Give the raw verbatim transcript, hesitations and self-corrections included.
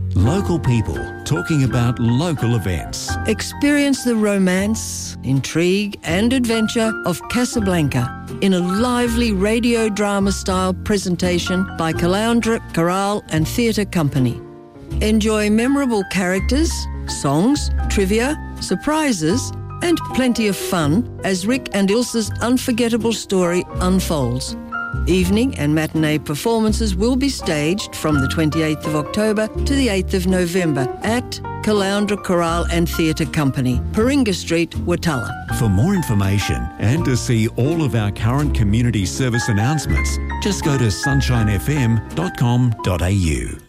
Local people talking about local events. Experience the romance, intrigue and adventure of Casablanca in a lively radio drama style presentation by Caloundra Chorale and Theatre Company. Enjoy memorable characters, songs, trivia, surprises and plenty of fun as Rick and Ilse's unforgettable story unfolds. Evening and matinee performances will be staged from the twenty-eighth of October to the eighth of November at Caloundra Chorale and Theatre Company, Paringa Street, Watala. For more information and to see all of our current community service announcements, just go to sunshine f m dot com dot a u.